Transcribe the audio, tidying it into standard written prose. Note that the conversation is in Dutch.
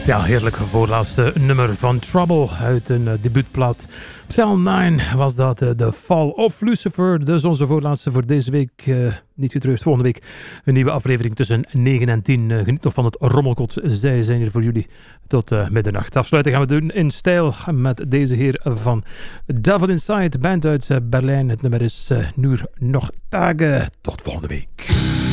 Ja, heerlijk voorlaatste nummer van Trouble uit een debuutplaat. Psalm 9 was dat, The Fall of Lucifer. Dus onze voorlaatste voor deze week. Niet getreurd, volgende week een nieuwe aflevering tussen 9 en 10. Geniet nog van het rommelkot. Zij zijn hier voor jullie tot middernacht. Afsluiten gaan we doen in stijl met deze heer van Devil Inside, band uit Berlijn. Het nummer is Nur noch Tage. Tot volgende week.